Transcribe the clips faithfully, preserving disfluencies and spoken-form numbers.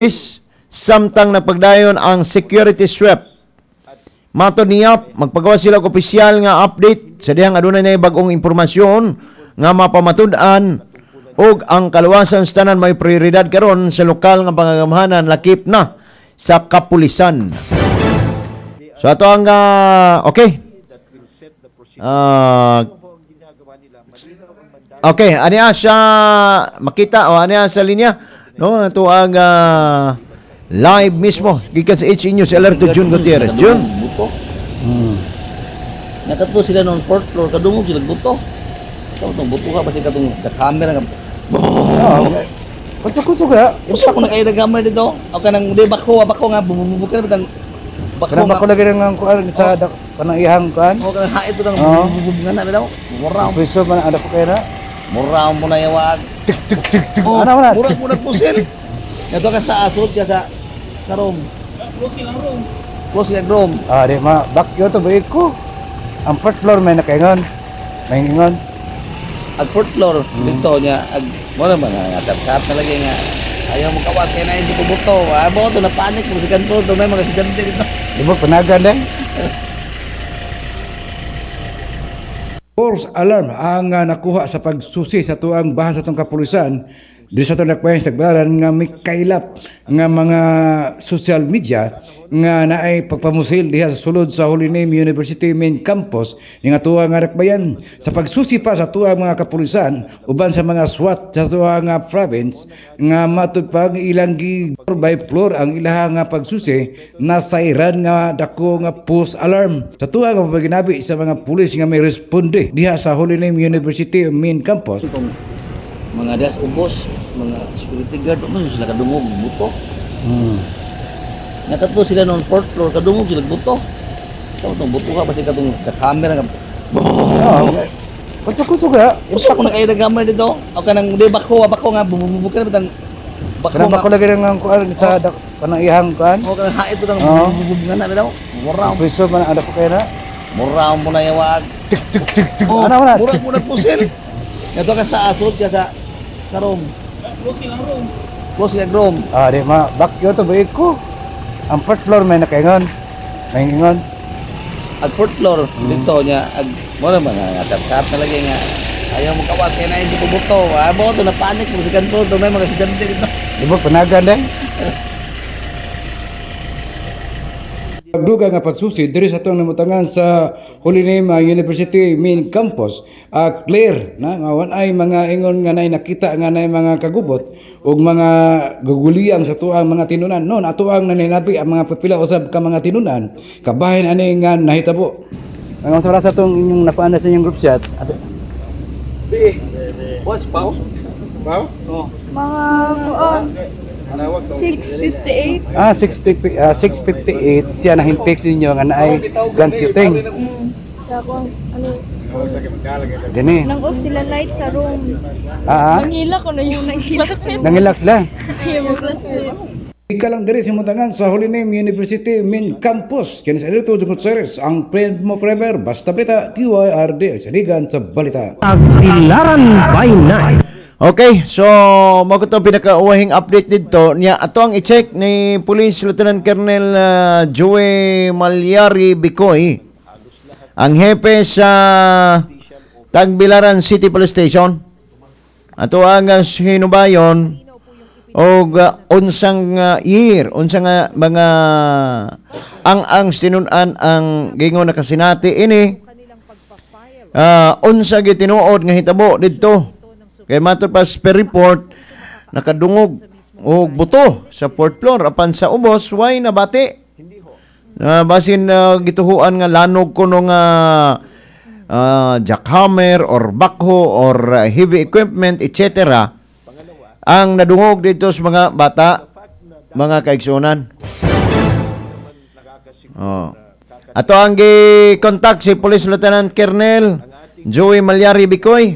is samtang napagdayon ang security swap. Matod niya, magpagawa sila og opisyal nga update sa dihang adunay na bagong impormasyon nga mapamatud-an ug ang kaluwasan sa tanan may prioridad karon sa lokal nga pangagamhanan lakip na sa kapulisan. So ato ang uh, okay. Uh, okay, aniya siya makita o aniya sa linya, no? Ato ang uh, live mismo gikan sa H E News Alerto June Gutierrez. June. Hmm. Nakato sila noon fourth floor kadungog sila buto. Ito tong buto ka kasi katong sa camera nga. Kutsuk-kutsuk ya. Usa ko na kay nagamay dito. O kanang di bako bako nga bumubuka na bitang Bako bako lagi nang kuan sa kanang ihang kuan. O kanang hait to nang bumubuka na bitaw. Mura mo. Piso man ada ko kay na. Mura mo na yawag. Tik tik tik tik. Ano man? Mura mo na pusil. Ito ka sa asod ka sa sa room. Close lang room. Close lang room. Ah, di ma bakyo to baik ko. Ang fourth floor may nakaingon. May ingon. Ang fourth floor dito niya ag mo na man nga tatsap na lagi nga. Ayaw mo kawas kay na hindi ko buto. Abo to na panic mo sa kanto to may mga estudyante dito. Di ba panagan din? False alarm ang uh, nakuha sa pagsusi sa tuang bahan sa itong kapulisan di sa itong nakbayan sa tagbaran nga may kailap nga mga social media nga naay pagpamusil diha sa sulod sa Holy Name University main campus nga tuang nga nakbayan sa pagsusi pa sa tuang mga kapulisan uban sa mga SWAT sa tuang nga province nga matud pag ilang gi floor by floor ang ilaha nga pagsusi na sayran nga dako nga false alarm sa tuang nga paginabi sa mga pulis nga may responde diha sa Holy Name University main campus. Mga das ubos, mga security guard man sila kadungog buto. Hmm. Nakato sila noon fourth floor kadungog sila buto. Ito tong buto ka kasi katong sa camera nga. Kutsuk-kutsuk ya. Usa ko na kay nagamay dito. O kanang di bako bako nga bumubuka na bitang bako Kanang bako lagi nang kuan sa kanang ihang kuan. O kanang hait to nang Oo. bumubuka na bitaw. Mura mo. Piso man ada ko kay na. Mura mo na yawag. Tik tik tik tik. Oh, Ano man? mura mo na pusil. Ito ka sa asod ka sa sa room. Close lang room. Close lang room. Ah, di ma bakyo to baik ko. Ang fourth floor may nakaingon. May ingon. Ang fourth floor dito niya ag mo na man nga tatsap na lagi nga. Ayaw mo kawas kay na hindi ko buto. Abo to na panic mo sa kanto to may mga estudyante dito. Di ba panagan din? Pagduga nga pagsusi diri sa atong namutangan sa Holy Name University main campus, uh, clear na nga ay mga ingon nga nay nakita nga nay mga kagubot ug mga guguliyang sa tuang mga tinunan. No, ato ang naninabi ang mga pipila usab ka mga tinunan kabahin ani nga nahitabo. Ang sa sa tong inyong napaana sa inyong group chat. Di. What's pau? Pau? Oh. Mga kuan. six fifty-eight. Ah, sixty, uh, six fifty-eight siya nahimpik ninyo nga naay gun shooting. Mm. Sa kuan ano school. Gani. Nang off sila light sa room. Ah, ah. Nangila ko na yung classmate. Nangilak sila. Yung classmate. Ika lang diri sa mutangan sa Holy Name University main campus. Kini sa Alerto June Gutierrez, ang friend mo forever, basta balita, T Y R D, sa ligan sa balita. Pagbilaran by night. Okay, so mo ko to pinaka-uwahing update dito niya ato ang i-check ni Police Lieutenant Colonel uh, Joey Malyari Bicoy, ang hepe sa Tagbilaran City Police Station. Ato ang uh, hinubayon og uh, unsang uh, year, unsang uh, mga ang ang tinunan ang gingon na kasinati ini uh, unsa gitinuod nga hitabo didto. Kay matud pa sa report nakadungog og buto sa fourth floor apan sa ubos way nabati. Uh, basin uh, gituhuan nga lanog kuno nga uh, jackhammer or backhoe or uh, heavy equipment et cetera ang nadungog dito sa mga bata, mga kaigsunan. Oh. Ato ang gi-contact si Police Lieutenant Colonel Joey Malyari Bicoy.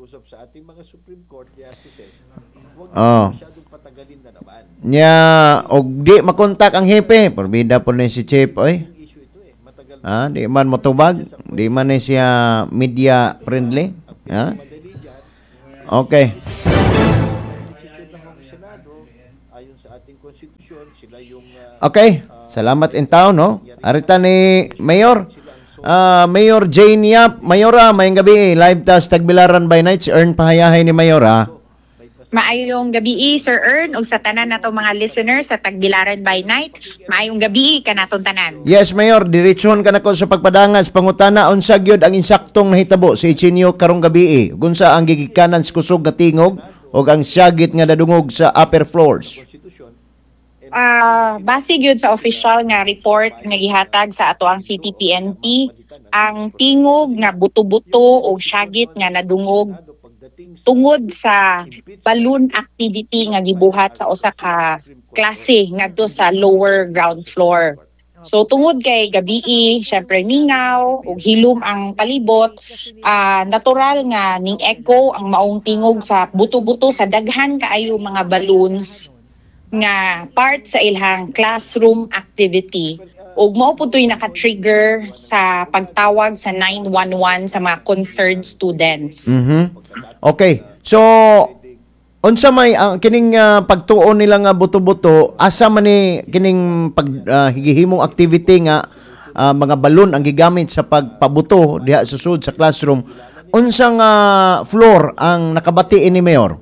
Oh. Nya og di makontak ang hepe, porbida po ni si Chief oy. Ah, di man motubag, di man ni siya media friendly, ha? Okay. Okay, salamat in town, no? Arita ni Mayor. Ah, Mayor Jane Yap. Mayora, mayong gabi. Live tas Tagbilaran by Night. Si Ern pahayahay ni Mayora. Maayong gabi, Sir Ern, ug sa tanan nato mga listeners sa Tagbilaran by Night. Maayong gabi kanaton tanan. Yes, Mayor. Diretsyon ka na ko sa pagpadangan sa pangutana. Unsa gyud ang insaktong nahitabo sa Ichinyo karong gabi. Gunsa ang gigikanan sa kusog nga tingog o ang syagit nga nadungog sa upper floors. Ah, base gyud sa official nga report nga gihatag sa ato ang C T P N P, ang tingog nga buto-buto o syagit nga nadungog tungod sa balloon activity nga gibuhat sa usa ka klase ngadto sa lower ground floor. So tungod kay gabii, syempre mingaw ug hilom ang palibot, ah, natural nga ning echo ang maong tingog sa buto-buto sa daghan kaayo mga balloons nga part sa ilang classroom activity ug mao po to'y naka-trigger sa pagtawag sa nine one one sa mga concerned students. Mhm. Okay. So unsa may ang kining uh, pagtuon nila nga buto-buto, asa man ni kining pag uh, higihimong activity nga uh, mga balon ang gigamit sa pagpabuto diha sa sud sa classroom. Unsa nga floor ang nakabati ni Mayor?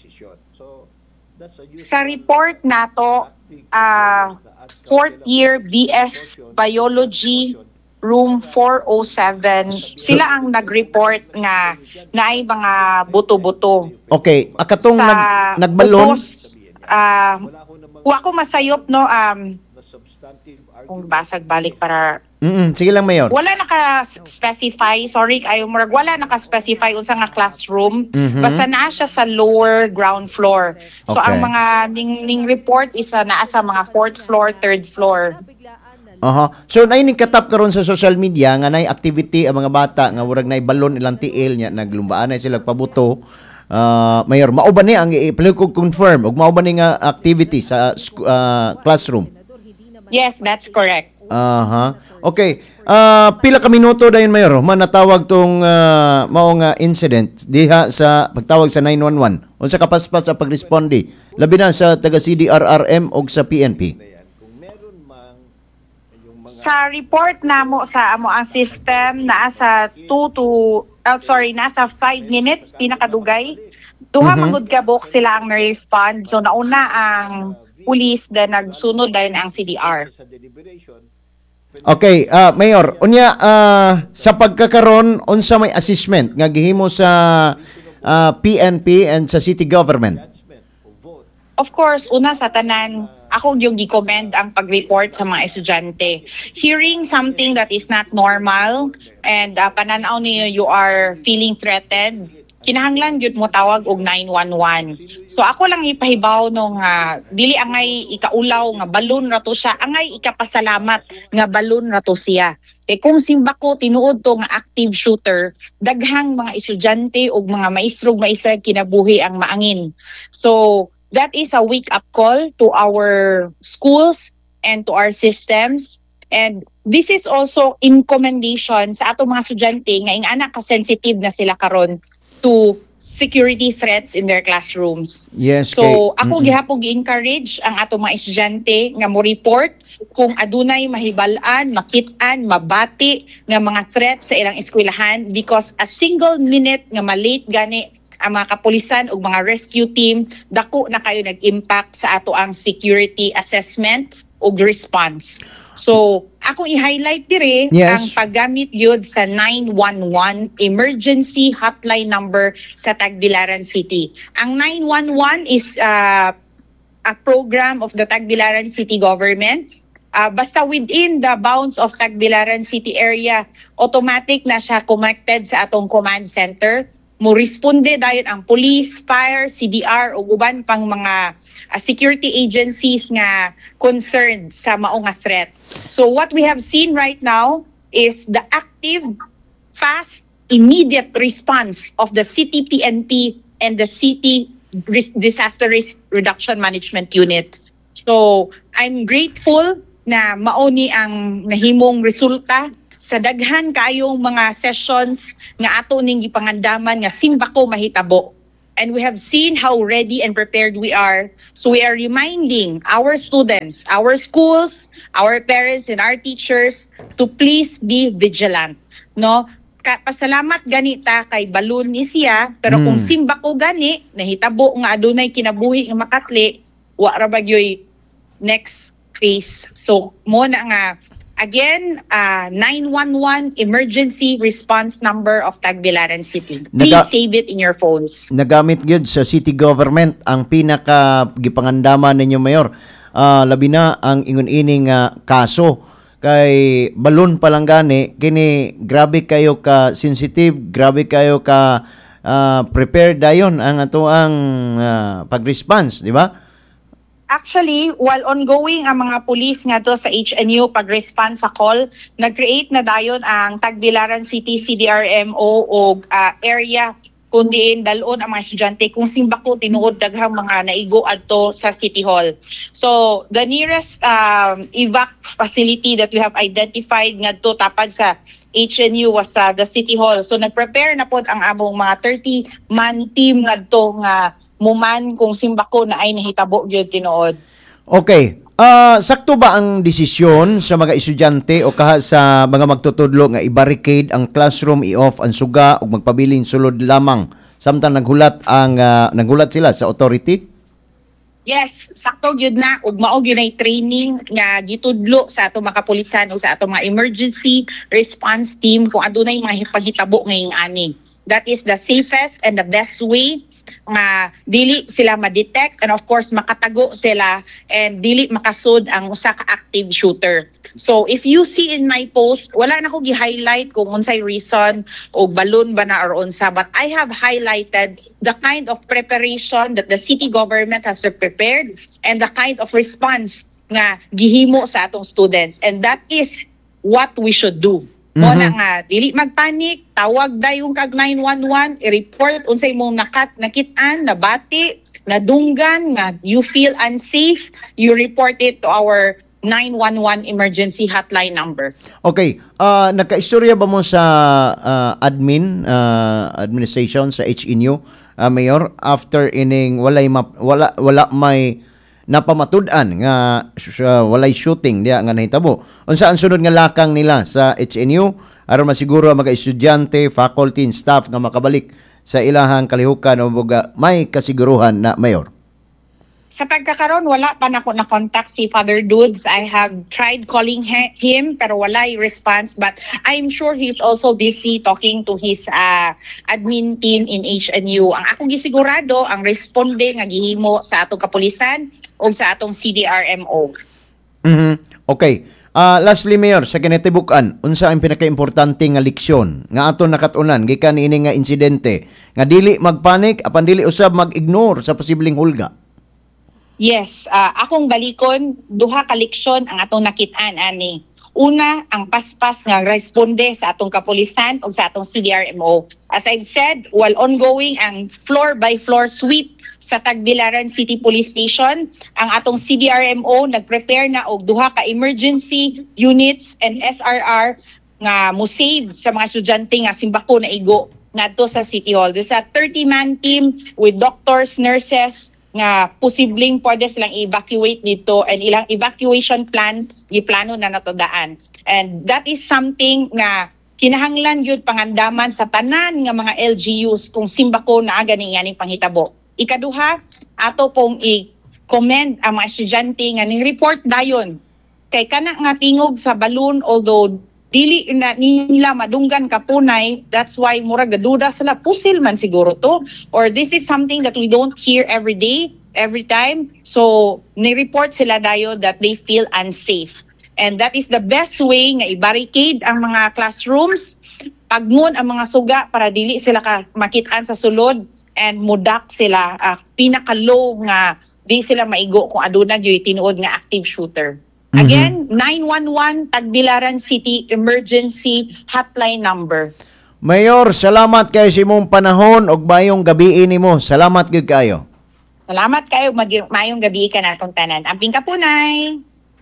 Sa report nato, uh, fourth year B S Biology room four oh seven, sila ang nag-report nga naay mga buto-buto. Okay, akatong Sa nag, nagbalon. utos, uh, wa ko masayop no um kung basag balik para Mm, sige lang, Mayor. wala naka-specify, sorry kayo murag wala naka-specify unsa nga classroom, Mhm. basta naa siya sa lower ground floor. So Okay. ang mga ning, ning report is uh, naa sa mga fourth floor, third floor. Aha. So nay ning katap karon sa social media nga nay activity ang mga bata nga murag nay balon ilang tiil nya naglumbaan na sila pabuto. Uh, Mayor, mao ba ni ang i-ko confirm ug mao ba ni nga activity sa sc- uh, classroom? Yes, that's correct. Aha. Okay. Ah, pila ka minuto dayon, Mayor, man natawag tong uh, mao nga incident diha sa pagtawag sa nine one one. Unsa ka paspas sa pagresponde labi na sa taga C D R R M ug sa P N P? Sa report namo sa amo ang system naa sa two to oh, sorry, nasa five minutes pinakadugay. Duha Mhm. magud ka book sila ang na-respond. So nauna ang police then nagsunod dayon ang C D R. Okay, ah Mayor, unya ah, sa pagkakaron unsa may assessment nga gihimo sa ah, P N P and sa city government? Of course, una sa tanan, ako yung gi-commend ang pag-report sa mga estudyante. Hearing something that is not normal and uh, pananaw niyo you are feeling threatened, kinahanglan gyud mo tawag og nine one one. So ako lang ipahibaw no nga dili angay ikaulaw nga balon ra to siya, angay ikapasalamat nga balon ra to siya. Eh kung simba ko tinuod to nga active shooter, daghang mga estudyante ug mga maestro ug maestra kinabuhi ang maangin. So that is a wake up call to our schools and to our systems. And this is also in commendation sa ato mga estudyante nga ing anak ka sensitive na sila karon to security threats in their classrooms. Yes. So kay- ako Mm-mm. gihapon gi-encourage ang ato mga estudyante nga mo report kung adunay mahibal-an, makit-an, mabati nga mga threats sa ilang eskwelahan because a single minute nga malate gani ang mga kapulisan ug mga rescue team dako na kayo nag-impact sa ato ang security assessment ug response. So, akong i-highlight dire Yes. ang paggamit yun sa nine one one emergency hotline number sa Tagbilaran City. Ang nine one one is uh, a program of the Tagbilaran City government. Uh, basta within the bounds of Tagbilaran City area, automatic na siya connected sa atong command center. Mo responde dayon ang police, fire, C D R o uban pang mga uh, security agencies nga concerned sa mao nga threat. So what we have seen right now is the active, fast, immediate response of the C T P N P and the City Ris- Disaster Risk Reduction Management Unit. So I'm grateful na mao ni ang nahimong resulta sa daghan kayong mga sessions nga ato ning gipangandaman nga simba ko mahitabo. and we have seen how ready and prepared we are. So we are reminding our students, our schools, our parents, and our teachers to please be vigilant. No? Ka- pasalamat ganita kay balon ni siya, pero kung Mm. simba ko gani, nahitabo nga adunay kinabuhi nga makatli, wa ra bagyoy next phase. So mo na nga, again, uh, nine one one emergency response number of Tagbilaran City. Please Naga- save it in your phones. Nagamit gyud sa city government ang pinaka gipangandaman ninyo, Mayor. Ah, labi na ang ingon ining nga kaso kay balon pa lang gani kini, grabe kayo ka sensitive, grabe kayo ka ah, prepared dayon ang ato ang ah, pag-response, di ba? Actually, while ongoing ang mga pulis nga to sa H N U pag-respond sa call, nag-create na dayon ang Tagbilaran City C D R M O o uh, area kung diin dalon ang mga estudyante kung simbako tinuod daghang mga naigo adto sa City Hall. So, the nearest um, evac facility that we have identified ngadto tapad sa H N U was uh, the City Hall. So, nag-prepare na pod ang among mga thirty man team ngadto nga muman kung simbako na ay nahitabo gyud tinuod. Okay. Ah, sakto ba ang desisyon sa mga estudyante o kaha sa mga magtutudlo nga i-barricade ang classroom, i-off ang suga ug magpabiling sulod lamang samtang naghulat ang ah, naghulat sila sa authority? Yes, sakto gyud na ug mao gyud nay training nga gitudlo sa ato mga kapulisan o sa ato mga emergency response team kung adunay mga paghitabo ngayong ani. That is the safest and the best way nga dili sila ma-detect and of course makatago sila and dili makasud ang usa ka active shooter. So if you see in my post, wala na ko gi-highlight kung unsay reason o balloon ba na or unsa, but I have highlighted the kind of preparation that the city government has prepared and the kind of response nga gihimo sa atong students, and that is what we should do. Mo na nga, dili magpanik, tawag dayon kag nine one one, i-report unsay mong nakat, nakit-an, nabati, nadunggan, nga you feel unsafe, you report it to our nine one one emergency hotline number. Okay, ah nakaistorya ba mo sa ah, admin ah, administration sa H N U, ah, Mayor, after ining walay map, wala wala may napamatud-an nga uh, walay shooting diya nga nahitabo. Unsa ang sunod nga lakang nila sa H N U aron masiguro ang mga estudyante, faculty, and staff nga makabalik sa ilahang kalihukan o mga may kasiguruhan na, Mayor? Sa pagkakaroon, wala pa na ko na-contact si Father Dudes. I have tried calling he- him pero wala yung response, but I'm sure he's also busy talking to his uh, admin team in H N U. Ang akong gisigurado, ang responde nga gihimo sa atong kapulisan o sa atong C D R M O. Mhm. Okay. Ah, lastly, Mayor, sa kinatibukan, unsa ang pinakaimportante nga leksyon nga aton nakatunan gikan ini nga insidente nga dili magpanik apan dili usab mag-ignore sa posibleng hulga? Yes, uh, akong balikon, duha ka leksyon ang atong nakit-an ani. Una, ang paspas nga responde sa atong kapulisan o sa atong C D R M O. As I've said, while ongoing ang floor-by-floor sweep sa Tagbilaran City Police Station, ang atong C D R M O nag-prepare na og duha ka emergency units and S R R nga mo-save sa mga estudyante nga simbako na igo ngadto sa City Hall. This is a thirty man team with doctors, nurses, nga posibleng pwede silang evacuate dito, and ilang evacuation plan giplano na natodaan. And that is something nga kinahanglan gyud pangandaman sa tanan nga mga L G Us kung simbako na aga ni yaning panghitabo. Ikaduha, ato pong i-commend ang mga estudyante nga ning report dayon kay kana nga tingog sa balloon, although dili na nila madunggan kapunay, that's why murag gaduda sila pusil man siguro to, or this is something that we don't hear every day, every time. So ni-report sila dayo that they feel unsafe, and that is the best way nga i-barricade ang mga classrooms, pagmun ang mga suga para dili sila ka makit-an sa sulod, and mudak sila, uh, pinaka-low nga di sila maigo kung aduna gyud tinuod nga active shooter. Again, nine one one Tagbilaran City Emergency Hotline number. Mayor, salamat kayo sa imong panahon og bayong gabi nimo. Salamat gyud kayo. Salamat kayo, mag- mayong gabi ka natong tanan. Amping kapunay.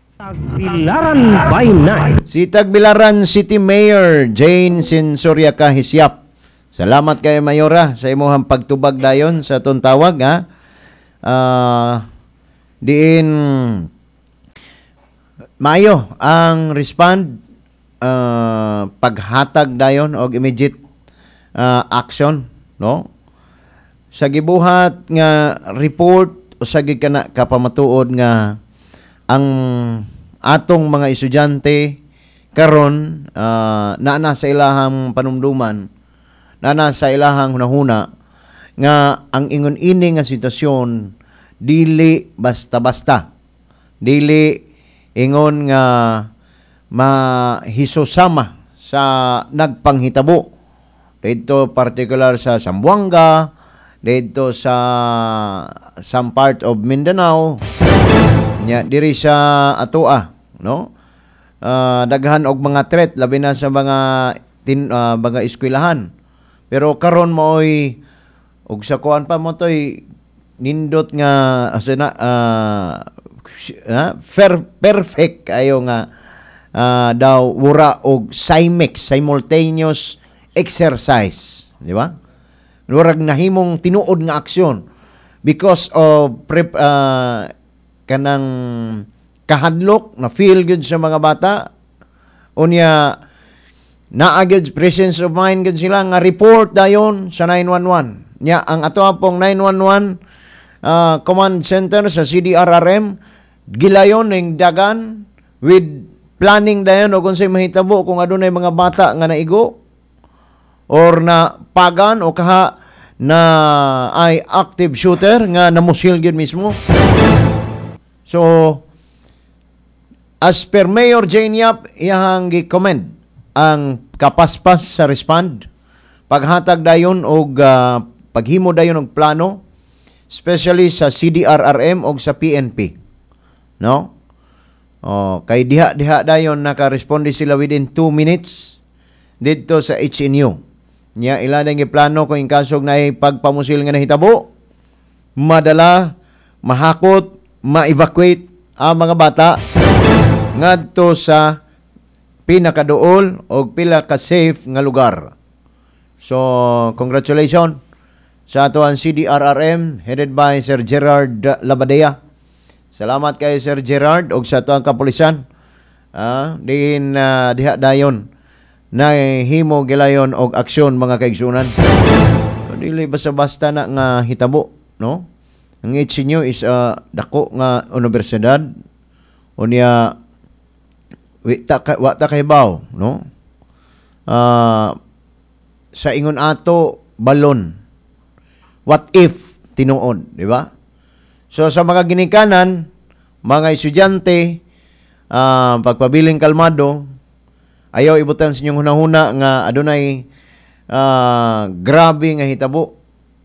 Tagbilaran by night. Si Tagbilaran City Mayor Jane Sensoria Kahisyap Salamat kay Mayora sa imong pagtubag dayon sa atong tawag ha. Ah, diin maayo ang respond ah, paghatag dayon og immediate ah, action, no? Sa gibuhat nga report o sa gid kana kapamatuod nga ang atong mga estudyante karon uh, naana sa ilahang panumduman, naana sa ilahang hunahuna nga ang ingon ini nga sitwasyon dili basta-basta, dili ingon nga mahisusama sa nagpanghitabo dito, particular sa Zamboanga, dito sa some part of Mindanao, nya diri sa atoa, no? Uh, daghan og mga threat labi na sa mga tin, uh, mga eskwelahan. Pero karon mo'y og sa kuan pa mo toy nindot nga asa na uh, uh, fair, perfect ayo nga uh, daw wura og simultaneous simultaneous exercise, di ba? Murag nahimong tinuod nga aksyon because of prep, uh, kanang kahadlok na feel good sa mga bata, unya naa gyud presence of mind gyud sila nga report dayon sa nine one one. Nya ang ato pong nine one one uh, command center sa C D R R M gilayon ning dagan with planning dayon og unsay mahitabo kung adunay mga bata nga naigo or na pagan o kaha na ay active shooter nga namusil gyud mismo. So as per Mayor Jane Yap, iyang gi-commend ang kapaspas sa respond, paghatag dayon og uh, paghimo dayon og plano, especially sa C D R R M og sa P N P. No? Oh, kay diha-diha dayon naka-responde sila within two minutes dito sa H N U. Nya ila na giplano kung in kasog na pagpamusil nga nahitabo, madala, mahakot, ma-evacuate ang mga bata ngadto sa pinakaduol o pila ka safe nga lugar. So, congratulations sa atoang C D R R M headed by Sir Gerard Labadea. Salamat kay Sir Gerard og sa atoang kapulisan. Ah, din uh, diha dayon na himo gilayon og aksyon mga kaigsunan. So, dili basta-basta na nga hitabo, no? Ang H N U is uh, dako nga universidad, unya wita ka wata kay baw, no? Uh, sa ingon ato balon. What if tinuod, di ba? So sa mga ginikanan, mga estudyante, uh, pagpabiling kalmado, ayaw ibutan sa inyong hunahuna nga adunay uh, grabe nga hitabo.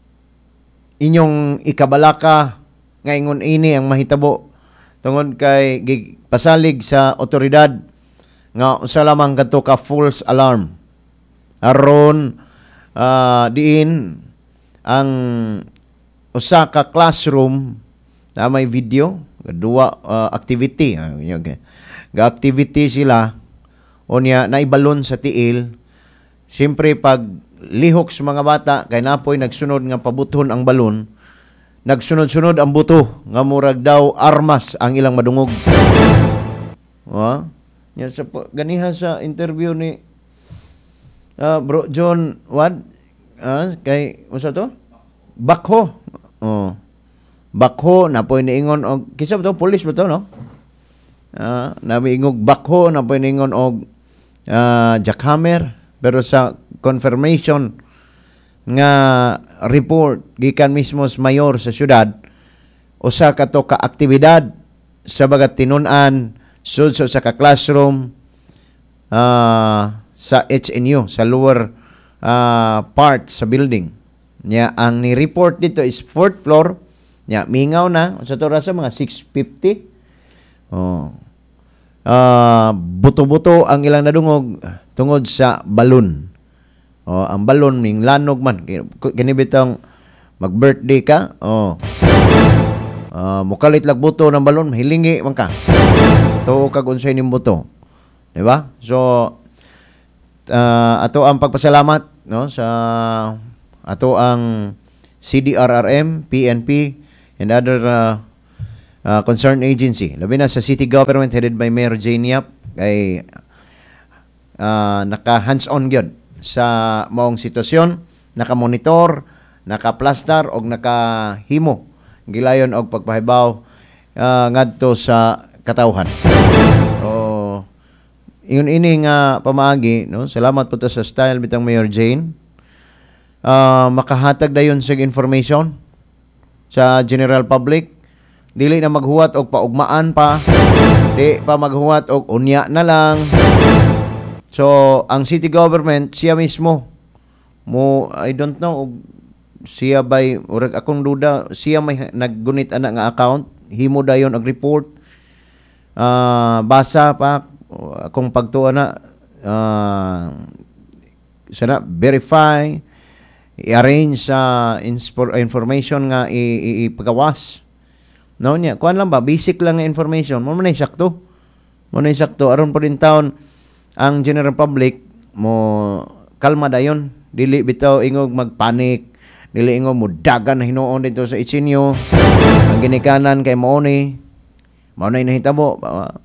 Inyong ikabalaka nga ingon ini ang mahitabo tungod kay pasalig sa otoridad nga usa lamang kadto ka false alarm aron uh, diin ang usa ka classroom na may video duwa uh, activity uh, ga activity sila unya naibalon sa tiil. Siyempre pag lihok sa mga bata kay napoy nagsunod nga pabuton ang balon, nagsunod-sunod ang buto nga murag daw armas ang ilang madungog. Ha? Nya sa ganiha sa interview ni uh, Bro John Wad uh, kay usa to? Bakho. Oh. Bakho napoy niingon og kisa ba to, police ba to, no? Ah, uh, nabiingog bakho napoy niingon og uh, jackhammer, pero sa confirmation nga report gikan mismo sa mayor sa syudad, usa ka to ka aktibidad sa bagat tinun-an sud sa ka classroom uh, sa H N U sa lower uh, part sa building. Nya ang ni report dito is fourth floor. Nya mingaw na sa to sa mga six fifty. Oh. Uh, buto-buto ang ilang nadungog tungod sa balon. Oh, ang balon ning lanog man. Kini bitong mag-birthday ka, oh. Uh, mukalit lag buto ng balon, mahilingi man ka. Tuo kag unsay ning buto. Di ba? So uh, ato ang pagpasalamat no sa ato ang C D R R M, P N P and other uh, uh, concerned agency. Labi na sa city government headed by Mayor Jane Yap ay uh, naka hands-on gyud sa maong sitwasyon, naka-monitor, naka-plaster og nakahimo gilayon og pagpahibaw uh, ngadto sa katawhan. So ingon ini nga pamaagi, no, salamat po ta sa style bitang Mayor Jane. Uh, makahatag dayon sa information sa general public, dili na maghuwat og paugmaan pa, di pa maghuwat og unya na lang. So ang city government siya mismo mo, I don't know siya by urag akong duda siya may naggunit ana nga account, himo dayon og report, uh, basa pa akong pagtuo na uh, sana verify, i-arrange sa uh, information nga ipagawas. No niya, kuan lang ba basic lang nga information, mo man sakto. Mo na sakto aron po din taon ang general public mo kalma dayon, dili bitaw ingog magpanik, dili ingog mo dagan na hinuon dito sa itsinyo. Ang ginikanan kay mao ni mao na nahitabo.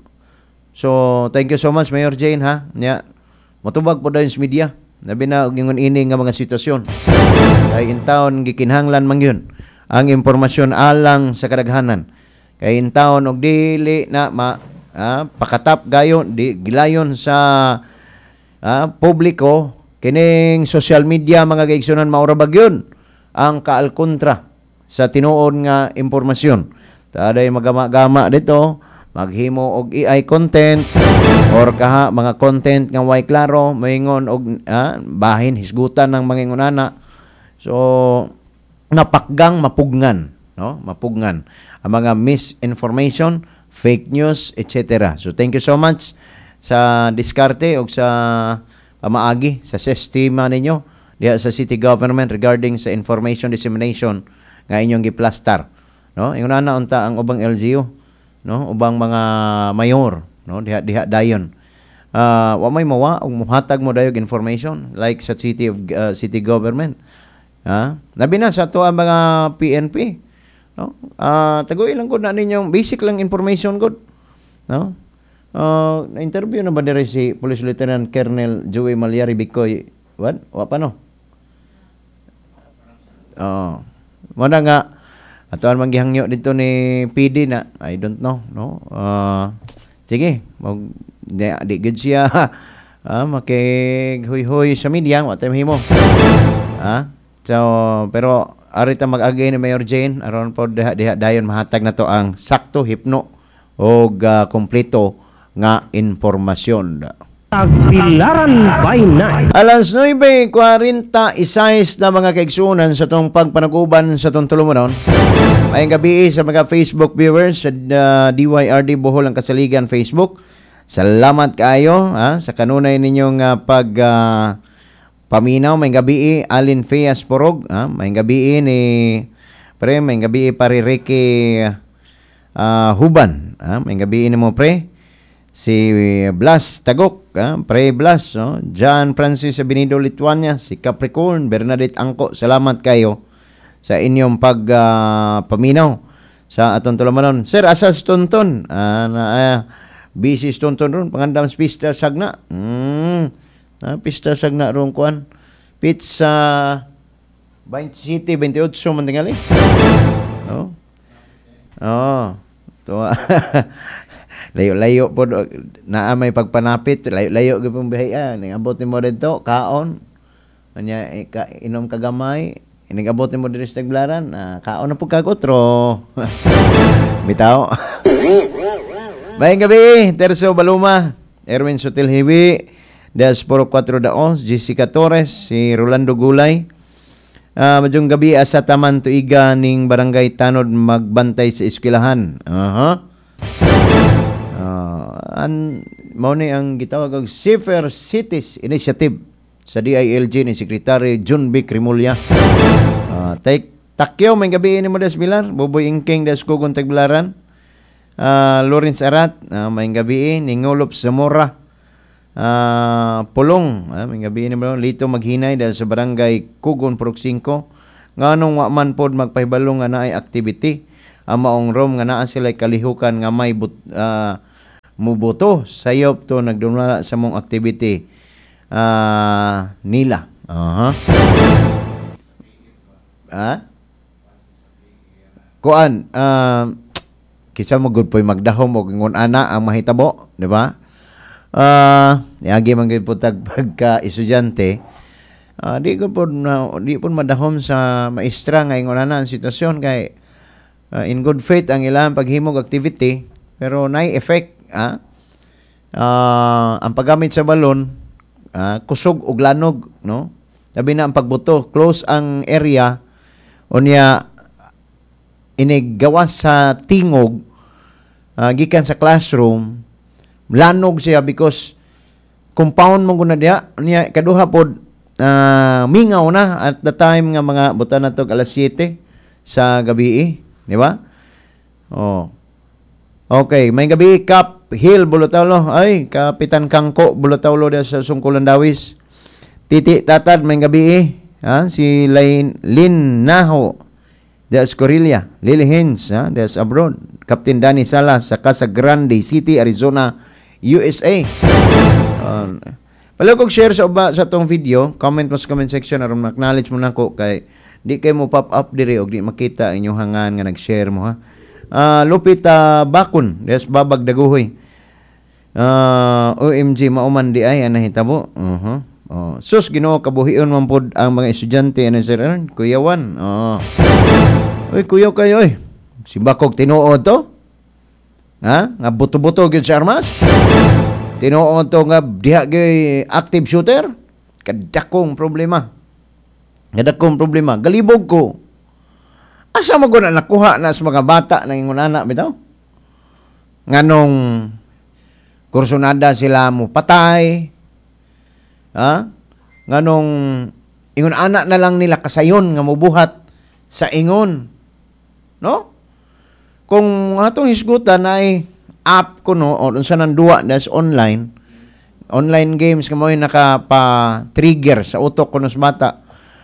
So, thank you so much, Mayor Jane, ha? Nya, matubag po dayon sa media. Labi na og ingon ini nga mga sitwasyon. Kay in taon gikinahanglan man yun ang impormasyon alang sa kadaghanan. Kay in taon og dili na ma ah, pakatap gayon di gilayon sa ah, publiko kining social media mga kaigsunan maura bagyon ang kaalkontra sa tinuod nga impormasyon. Taday magama-gama dito, maghimo og A I content or kaha mga content nga way klaro, moingon og ah, bahin hisgutan ng mga ingonana. So napakgang mapugnan, no? Mapugnan ang mga misinformation, fake news, et cetera. So thank you so much sa diskarte og sa pamaagi sa sistema ninyo diha sa city government regarding sa information dissemination nga inyong giplastar, no? Ingonana unta ang ubang L G U, no, ubang mga mayor, no, diha diha dayon uh, wa may mawa og muhatag mo dayog information like sa city of uh, city government, ha, labi na sa to ang mga P N P, no, uh, tagoy lang gud na ninyong basic lang information gud, no. Uh, na interview na ba diri si Police Lieutenant Colonel Joey Malyari Bicoy, what wa pa no, oh mo na nga atuan manggihangyo dito ni P D na, I don't know, no. Uh, sige, mag di, di good siya ah, makighuy-huy sa media, wa tay mahimo. Ah, so pero arita mag-agay ni Mayor Jane aron po diha, diha dayon mahatag na to ang sakto, hipno og uh, kompleto nga informasyon. Tagbilaran by night. Alas nueve kuwarenta y seis na mga kaigsunan sa tong pagpanaguban sa tong tulumanon. Mayang gabi sa mga Facebook viewers sa uh, D Y R D Bohol ang Kasaligan Facebook. Salamat kayo ha, sa kanunay ninyong uh, pag uh, paminaw. Mayang gabi Alin Feas Porog, ha? Mayang gabi ni pre, mayang gabi pare Ricky uh, Huban, ha? Mayang gabi ni mo pre si Blas Tagok, ha? Pre Blas, no? John Francis Abinido Lituania, si Capricorn, Bernadette Angko, salamat kayo sa inyong pag uh, paminaw sa atong tulumanon. Sir, asas tonton, uh, na, uh, busy tonton ron, pangandam sa pista sagna, mm, uh, pista sagna ron kuan, pizza Bain City, twenty-eight man tingali, no? Oh, to layo-layo po na may pagpanapit, layo-layo gyud bihay, ning abot nimo didto kaon anya ka, inom kagamay, ning abot nimo diri sa Tagbilaran, ah, kaon na pud kag otro. Bitaw. Bayang gabi, Tercio Baluma, Erwin Sotil Hiwi, Diasporo four Daos, Jessica Torres, si Rolando Gulay. Ah, uh, madyong gabi asa Taman Tuiga ning Barangay Tanod magbantay sa eskwelahan. Aha. Uh, an mao ni ang gitawag og Safer Cities Initiative sa D I L G ni Secretary John B. Cremulya. Uh, take takyo may gabi ni Modes Bilar, Buboy Ingking des Kugon Tagbilaran. Uh, Lawrence Arat, uh, may gabi ni Ngolop Zamora Ah, pulong, ah, may gabi ni bro, lito maghinay dahil sa barangay Kugon Purok singko. Nganong wa man pod magpahibalo nga naay activity. Ang maong room nga naa sila kalihukan nga may but, ah, mubuto sayop to nagdumala sa mong activity ah, nila. Aha. Ah? Kuan, ah, kisa mo good poy magdahom og ingon ana ang mahitabo, di ba? Ah, uh, yagi man gyud putag pagka estudyante. Ah, uh, di ko pod na di pod madahom sa maestra nga ingon ana ang sitwasyon kay uh, in good faith ang ilang paghimog activity pero nay effect ah. Uh, ang paggamit sa balon uh, kusog og lanog, no? Labi na ang pagbuto, close ang area unya inigawas sa tingog uh, gikan sa classroom lanog siya because compound mo guna diha niya kaduha pod uh, mingaw na at the time nga mga buta na to alas siyete sa gabi, di ba? Oh. Okay, may gabi Kap Hill Bulotaulo. Ay, Kapitan Kangko Bulotaulo diha sa Sungkulan Dawis. Titi Tatad may gabi ha si Lin Lin Naho Des Corilla, Lily Hins, ha, des abroad. Captain Danny Salas sa Casa Grande City, Arizona, U S A. Uh, Pala kong share sa uba sa tong video, comment mo sa comment section aron acknowledge mo nako kay di kay mo pop up diri og di makita inyong hangan nga nag-share mo ha. Uh, Lupita Bakun, des Babag Daguhoy. Uh, O M G mauman di ay anahitabo. Uh-huh. Oh, sus Ginoo kabuhion man pod ang mga estudyante ano sir Kuyawan. Oh. Oy kuyaw kayo oy. Si Bakog tinuod to? Ha? Nga buto-buto gyud sa armas? Tinuod to nga diha gyud active shooter? Kadakong problema. Kadakong problema. Galibog ko. Asa mo guna nakuha na sa mga bata nang ingon anak bitaw? Nganong kursunada sila mo patay. Ha? Nganong ingon anak na lang nila kasayon nga mobuhat sa ingon. No? Kung atong hisgutan ay app ko no o unsa nang duwa das online online games kamo nakapa-trigger sa utok ko nos bata.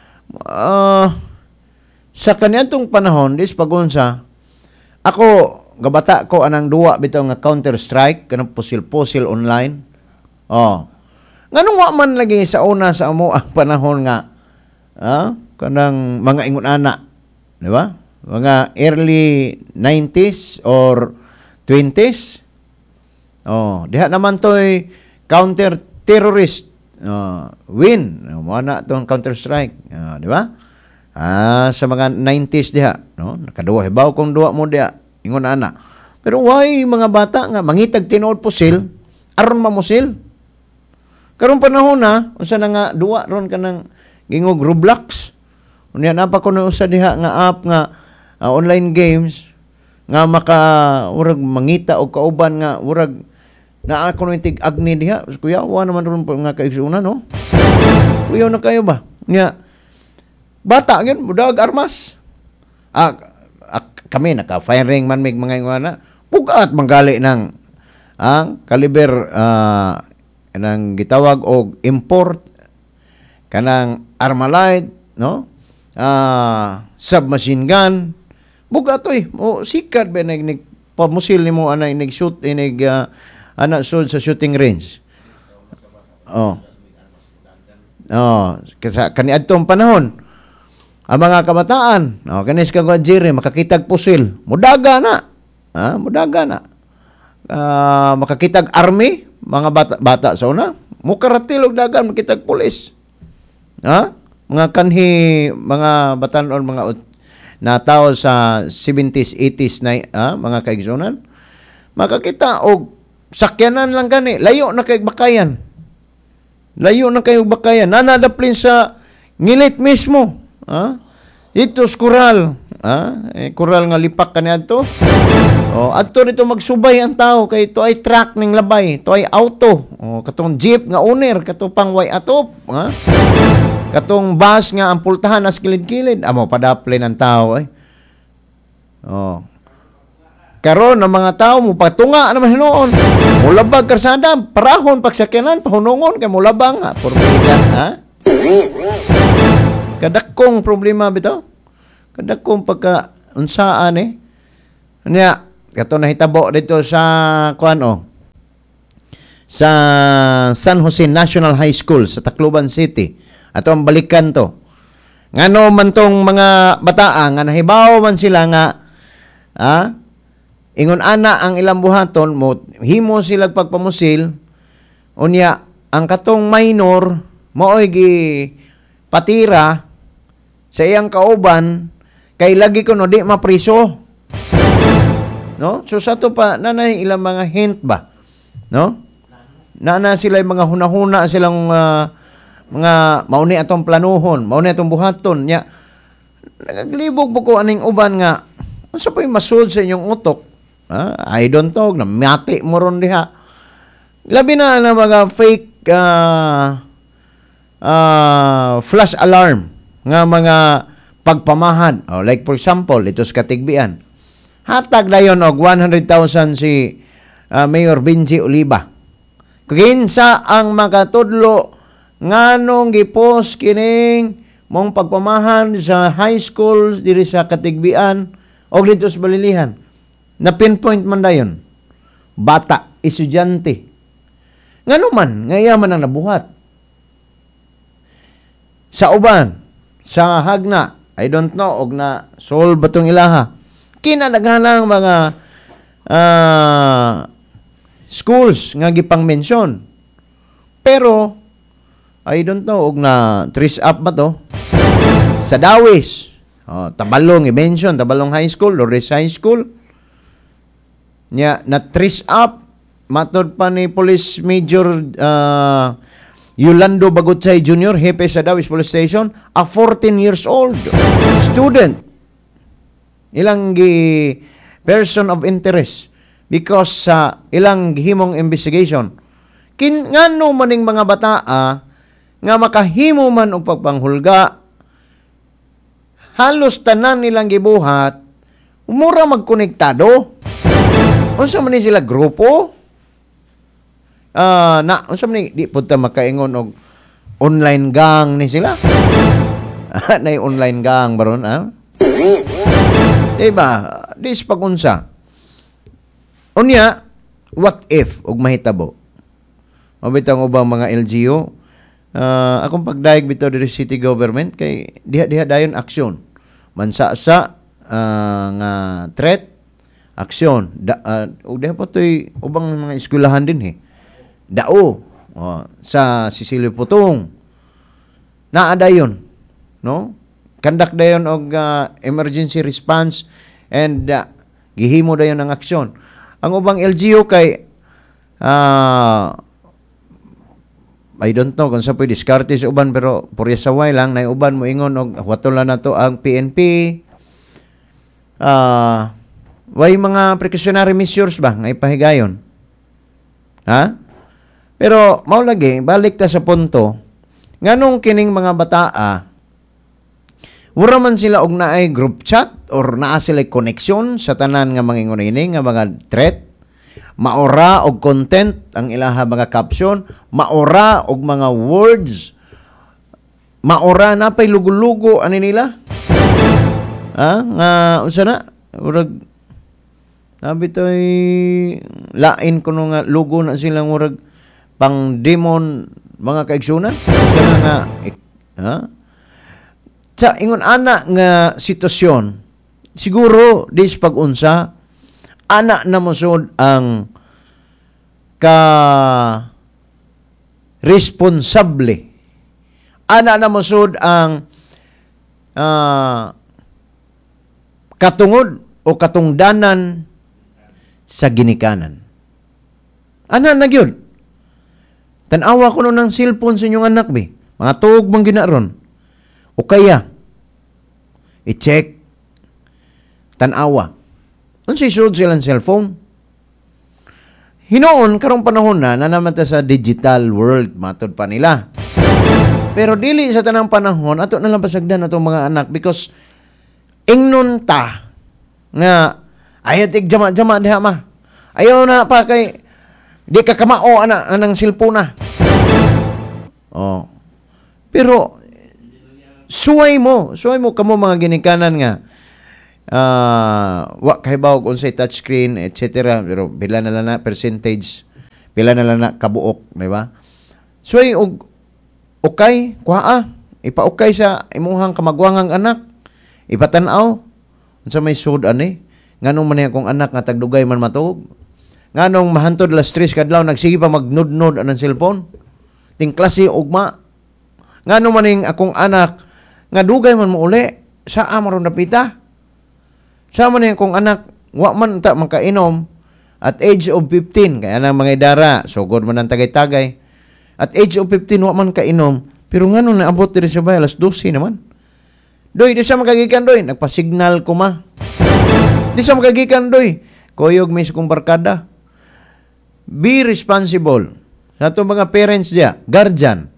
Uh, sa kaniadtong panahon dis pagunsa ako gabata ko anang duwa bitaw nga Counter Strike kanang pusil-pusil online. Oh. Nganong wa man lagi sa una sa amo ang panahon nga ah, kanang mga ingon ana, di ba? Mga early nineties or twenties. Oh, diha naman toy counter terrorist. Uh, win. Mo na tong Counter Strike, uh, di ba? Ah, sa mga nineties diha, no? Nakaduwa hibaw kung duwa mo diha ingon ana. Pero why mga bata nga mangitag tinuod pusil aron mamusil? Karong panahon na, usa na nga duwa ron kanang gingog Roblox. Unya na pa kuno usa diha nga app nga uh, online games nga maka urag mangita og kauban nga urag naa kuno tig agni diha. Kuya, wa naman ron nga kaigsunan no. Kuya na kayo ba? Nya bata gyud mudag armas. Ah, ah kami naka firing man mig mga ingana. Pugat manggali ng ang kaliber uh, kanang gitawag og import kanang Armalite, no? Ah, submachine gun. Buga toy, mo sikat ba nag nig pamusil nimo ana nig shoot inig uh, ana shoot sa shooting range. Oh. Oh, kasi kaniadtong panahon ang mga kabataan, oh, kanis kang Jere makakitag pusil, mudaga na. Ha, mudaga na. Uh, makakitag army, mga bata, bata sa una, mukaratil og dagan makitag pulis. Ha? Mga kanhi, mga batanon, mga na tao sa seventies, eighties na ha? Mga kaigsunan, makakita og sakyanan lang gani, layo na kay bakayan. Layo na kayo bakayan. Nanadaplin sa ngilit mismo. Ha? Ito skural. Ha? Eh, kural nga lipak kaniadto. Oh, adto dito magsubay ang tao kay ito ay truck ning labay, ito ay auto. Oh, katong jeep nga owner, katong pang way atop, ha? Katong bus nga ang pultahan as kilid-kilid, amo padaplin ang tao ay. Oh. Karon ang mga tao mo patunga naman hinuon. Mulabag karsada, parahon pagsakyanan, pahunungon kay mulabang ha, pormida, ha? Kadakong problema bitaw. Kadakong pagka unsaan eh. Nya, kato nahitabo dito sa kuan oh. Sa San Jose National High School sa Tacloban City. Ato ang balikan to. Ngano man tong mga bataa nga nahibaw man sila nga ha? Ingon ana ang ilang buhaton mo himo sila pagpamusil unya ang katong minor maoy gi patira sa iyang kauban kay lagi kuno di mapriso. No? So sa to pa nanay ilang mga hint ba? No? Nana sila mga hunahuna silang uh, mga mauni atong planuhon, mauni atong buhaton nya. Nagaglibog ko aning uban nga unsa pa masud sa inyong utok? Ah, I don't know, na mati mo ron diha. Labi na na mga fake uh, uh, flash alarm nga mga pagpamahad. Oh, like for example, ito sa Katigbian. Hatag dayon og one hundred thousand si uh, Mayor Benji Oliva. Kinsa ang makatudlo nganong gipost kining mong pagpamahad sa high school diri sa Katigbian og dito sa Balilihan. Na pinpoint man dayon. Bata, estudyante. Ngano man, ngayaman ang nabuhat. Sa uban, sa hagna, I don't know, og na solve batong ilaha. Kinadaghanang mga uh, schools nga gipang mention. Pero, I don't know, og na trace up ba to? Sa Dawis, oh, Tabalong, i-mention, Tabalong High School, Lourdes High School, nya na trace up matod pa ni Police Major uh, Yolando Bagutsay Junior hepe sa Dawis Police Station, a fourteen years old student ilang gi person of interest because sa uh, ilang gihimong investigation kin ngano maning mga bataa nga makahimo man og pagpanghulga halos tanan nilang gibuhat umura magkonektado. Unsa man ni sila grupo? Ah, uh, na unsa man ni di pud ta makaingon og online gang ni sila. Nay online gang baron ah. Diba? Dis pagunsa. Unya, what if og mahitabo? Mabitang ubang mga L G U uh, akong pagdaig bitaw diri city government kay diha-diha dayon aksyon. Mansa-sa uh, nga threat aksyon da uh, udah pa toy ubang mga eskwelahan din eh dao oh, sa Cecilio Putong naa dayon no kandak dayon og uh, emergency response and uh, gihimo dayon ang aksyon ang ubang L G U kay uh, I don't know kung sa pwede diskarte sa uban pero purya saway lang na uban mo ingon og watol na to ang P N P ah uh, way mga precautionary measures ba nga ipahigayon? Ha? Pero mao lagi balik ta sa punto nganong kining mga bataa wala man sila og naay group chat or naa sila connection sa tanan nga mangingon ini nga mga threat maora og content ang ilaha mga caption maora og mga words maora na pay lugo-lugo ani nila ha nga unsa na urag Nabi to'y lain ko nung lugo na silang murag pang demon mga kaigsunan. Kasi nga, eh, ha? Sa ingon ana nga sitwasyon, siguro dis pag-unsa, ana na mosod ang ka responsable. Ana na mosod ang uh, katungod o katungdanan sa ginikanan. Ana na gyud. Tanawa ko no ng cellphone sa inyong anak bi. Mga tuog bang ginaron. O kaya i-check tanawa. Unsay sud silang cellphone? Hinoon karong panahon na na naman ta sa digital world matod pa nila. Pero dili sa tanang panahon ato na lang pasagdan atong mga anak because ingnon ta nga Ayaw tig jama-jama diha ma. Ayaw na pa kay di ka kamao ana anang cellphone na. Oh. Pero suway mo, suway mo kamo mga ginikanan nga uh, wa kay bawog unsay touchscreen et cetera. Pero pila na lang na percentage, pila na lang na kabuok, di ba? Suway og okay, kuha ipa-okay sa imuhang kamagwangang anak. Ipatan-aw unsa may sud ani? Nganong man akong anak nga tagdugay man matuog? Nganong mahantod las tres kadlaw nagsige pa magnod-nod anang cellphone? Ting klase ugma. Nganong man ning akong anak nga dugay man mo uli sa amaron napita? Sa man ning akong anak wa man ta makainom at age of fifteen kaya nang mga idara sugod man ang tagay-tagay. At age of fifteen wa man kainom pero nganong naabot diri sa bay alas dose naman? Doy, di sa magagikan doy, nagpa-signal ko ma. Di sa magagikan doy, koyog mis kong barkada. Be responsible. Sa itong mga parents diya, guardian.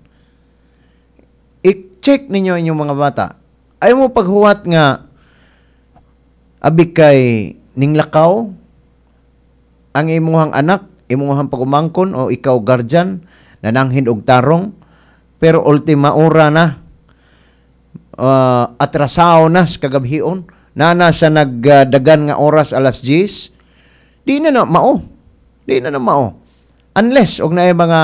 I-check ninyo inyong mga bata. Ayaw mo paghuwat nga abik kay ninglakaw ang imuhang anak, imuhang pagumangkon o ikaw guardian, nananghin og tarong, pero ultima ora na, uh, atrasaw na sa kagabhion, nana sa nagdagan nga oras alas diyes, di na na mao. Di na na mao. Unless, og na mga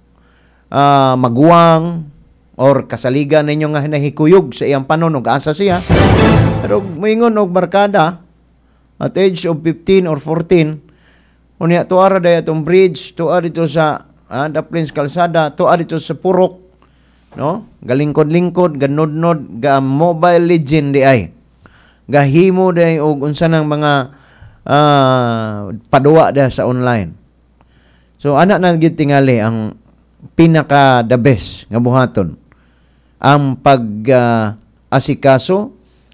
uh, maguwang or kasaligan ninyo nga hinahikuyog sa iyang panon og asa siya. Pero moingon og barkada at age of fifteen or fourteen, unya tuara day atong bridge, tuara dito sa ah, Daplins Kalsada, tuara dito sa Purok, no? Galingkod-lingkod, ganod-nod, ga Mobile Legend di ay. Gahimo day og unsa nang mga uh, paduwa da sa online. So ana na gyud tingali ang pinaka the best nga buhaton ang pag uh, asikaso,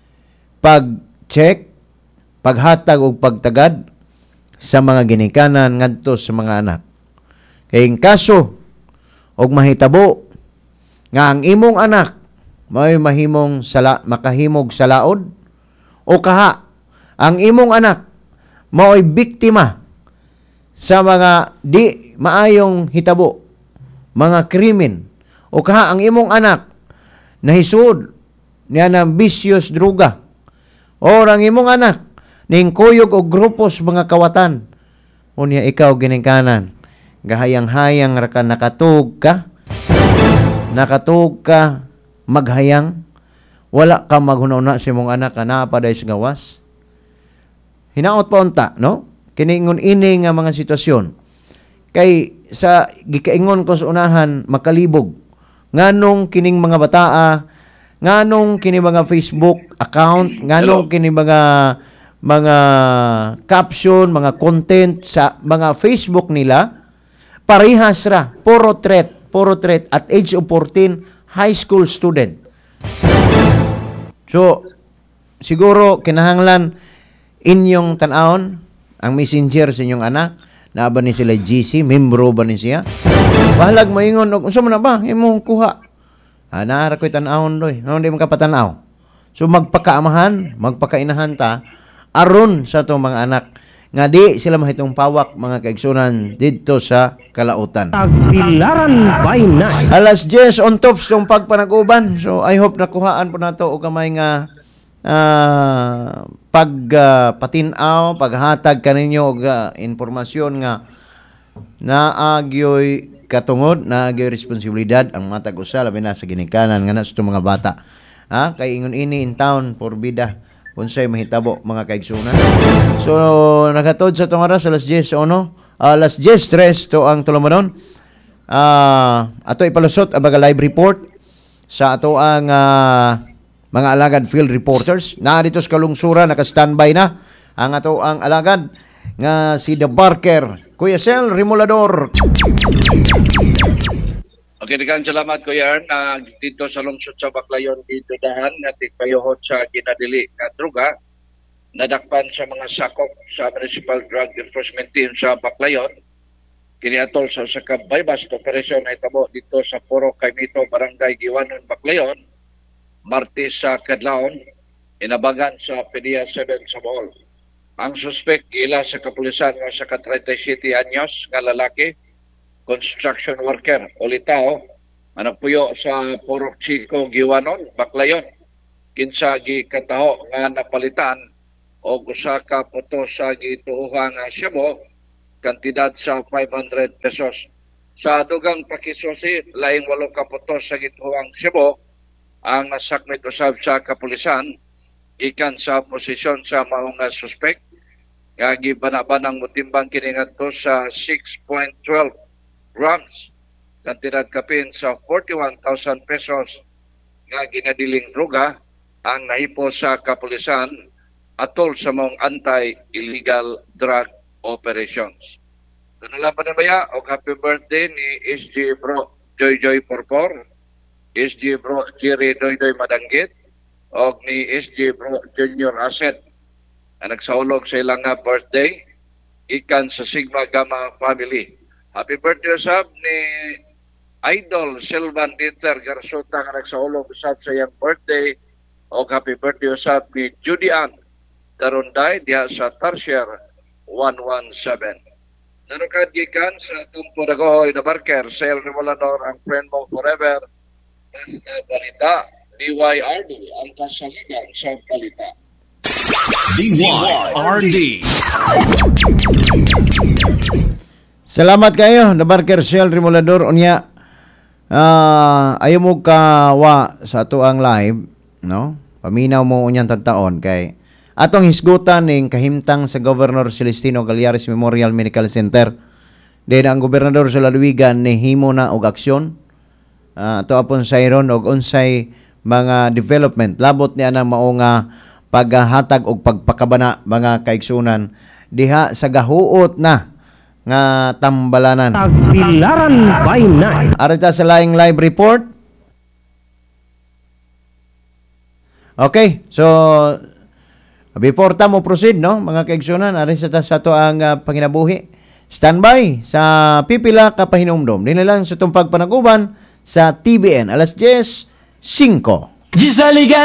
pag-check, paghatag og pagtagad sa mga ginikanan ngadto sa mga anak. Kay in kaso og mahitabo nga ang imong anak may mahimong sala makahimog sa laod o kaha ang imong anak mao'y biktima sa mga di maayong hitabo, mga krimen, o kaha ang imong anak nahisud niya ng bisyos druga, o ang imong anak ning kuyog o grupos mga kawatan, unya ikaw ginikanan gahayang-hayang ra ka nakatug ka nakatug ka maghayang, wala ka maghunahuna sa imong anak kana pa dahil sa gawas. Hinaot pa unta, no? Kiningon ini nga mga sitwasyon. Kay sa gikaingon ko sa unahan makalibog. Nganong kining mga bataa, nganong kining mga Facebook account, nganong kining mga mga caption, mga content sa mga Facebook nila, parehas ra, puro threat, puro threat at age of fourteen, high school student. So, siguro kinahanglan inyong tanawon ang messenger sa inyong anak, na ba ni sila G C, membro ba ni siya? Bahalag maingon, unsa man na ba? Imong kuha. Ah, naara ko'y tanawon doy. Ano di magkapatanaw? So, magpakaamahan, magpakainahan ta, aron sa itong mga anak, nga di sila mahitong pawak, mga kaigsunan, dito sa kalautan. Tagbilaran by night. Alas diyes on tops yung pagpanag-uban. So, I hope nakuhaan po na ito o kamay nga uh, pagpatinaw, uh, paghatag kaninyo og uh, informasyon nga naagyoy katungod, naagyoy responsibilidad ang matag usa labi na sa ginikanan nga na sa mga bata. Ha? Kay ingon ini in town for bida unsay mahitabo mga kaigsunan. So nagatod sa tong oras alas diyes uno, alas diyes tres to ang tulumanon. Ah, uh, ato ipalusot ang mga live report sa ato ang uh, mga alagad field reporters. Na dito sa kalungsura, naka-standby na ang ato ang alagad nga si The Barker, Kuya Sel Remolador. Okay, daghang salamat Kuya Ern. Uh, dito sa lungsod sa Baclayon, dito dahan natin payohot sa ginadili na druga, nadakpan sa mga sakop sa Municipal Drug Enforcement Team sa Baclayon. Kiniatol sa sa bypass operation na itabo dito sa Puro Caimito, Barangay Giwanon, Baclayon. Martes sa Kadlaon, inabagan sa P D E A seven sa Bohol. Ang suspect ila sa kapulisan nga sa thirty-seven anyos nga lalaki, construction worker o litao, anak puyo sa Purok Chico, Giwanon, Baclayon. Kinsa gi kataho nga napalitan o usa ka poto sa gituuha nga syabo, kantidad sa five hundred pesos. Sa dugang pakisusi, laing walo ka poto sa gituuhang syabo, ang nasakmit usab sa kapulisan, ikan sa posisyon sa maong nga suspect, nga gibanabanang mutimbang kini ngadto sa six point one two grams, kantidad kapin sa forty-one thousand pesos, nga ginadiling droga ang nahipo sa kapulisan atol sa mong anti-illegal drug operations. Kanala pa na baya, o happy birthday ni S G Bro Joy Joy Porpor, S G Bro Jerry Doy Doy Madanggit, o ni S G Bro Junior Asset, na nagsaulog sa ilang nga birthday, ikan sa Sigma Gamma family. Happy birthday usab ni Idol Silvan Dieter Garsuta nga nagsaulog usab sa iyang birthday, o happy birthday usab ni Judy Ann Tarunday diha sa Tarsier one one seven. Nanukad gikan sa itong Pudagohoy na Barker, Sale Remolador, ang friend mo forever, basta balita, D Y R D, ang kasaligan sa balita. D Y R D. Salamat kayo, na Barker Sale Remolador. Unya, uh, ayaw mo kawa sa ato ang live, no? Paminaw mo unyang tagtaon kay atong hisgutan ning kahimtang sa Governor Celestino Gallares Memorial Medical Center. Then ang gobernador sa Lalawigan ni himo na og aksyon uh, ato apon sayron og unsay mga development labot niya na mao nga paghatag og pagpakabana mga kaigsunan diha sa gahuot na nga tambalanan. Tagbilaran by night. Arita sa laing live report. Okay, so before ta mo proceed, no, mga kaigsunan, ari sa ta sa to ang uh, panginabuhi. Standby sa pipila ka pahinumdom. Dinala lang sa itong pagpanaguban sa T V N alas diyes singko.